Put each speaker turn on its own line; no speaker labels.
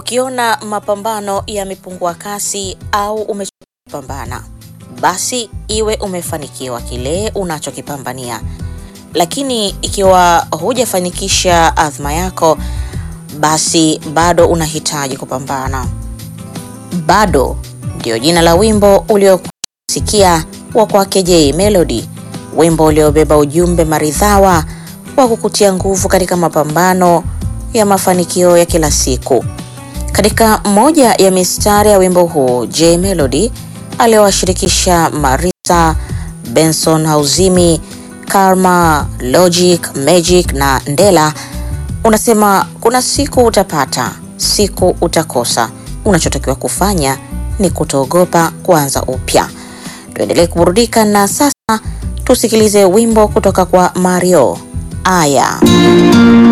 Ukiona mapambano yamepungua kasi au umepambana, basi iwe umefanikiwa kile unachokipambania. Lakini ikiwa hujafanikisha azma yako, basi bado unahitaji kupambana. Bado ndio jina la wimbo uliosikia wa kwake Jay Melody, wimbo uliobeba ujumbe maridhawa wa kukutia nguvu katika mapambano ya mafanikio ya kila siku. Katika moja ya mistari ya wimbo huu, Jay Melody aliowashirikisha Marisa, Benson Hauzimi, Karma, Logic, Magic na Ndela, unasema kuna siku utapata, siku utakosa. Unachotakiwa kufanya ni kutoogopa kuanza upya. Tuendelee kuburudika na sasa tusikilize wimbo kutoka kwa Mario, Aya.